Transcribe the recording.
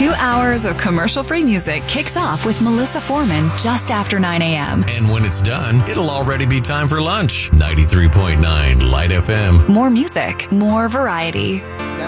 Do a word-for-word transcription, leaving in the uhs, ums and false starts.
Two hours of commercial-free music kicks off with Melissa Foreman just after nine a.m. And when it's done, it'll already be time for lunch. ninety-three point nine Light F M. More music, more variety.